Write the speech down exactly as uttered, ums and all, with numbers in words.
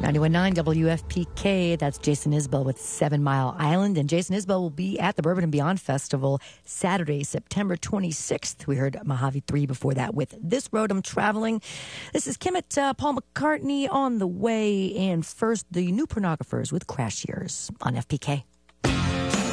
ninety-one point nine W F P K. That's Jason Isbell with Seven Mile Island. And Jason Isbell will be at the Bourbon and Beyond Festival Saturday, September twenty-sixth. We heard Mojave three before that with This Road I'm Traveling. This is Kim at uh, Paul McCartney on the way. And first, the New Pornographers with Crash Years on F P K.